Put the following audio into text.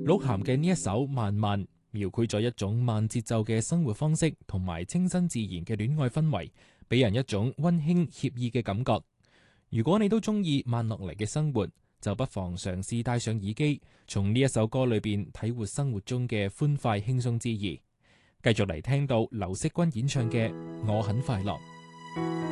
鹿晗嘅呢一首《慢慢》描繪咗一種慢節奏嘅生活方式，同埋清新自然嘅戀愛氛圍，俾人一種溫馨愜意嘅感覺。如果你都中意慢落嚟嘅生活，就不妨嘗試戴上耳機，從呢一首歌裏邊體會生活中嘅歡快輕鬆之意。繼續嚟聽到劉惜君演唱嘅《我很快樂》。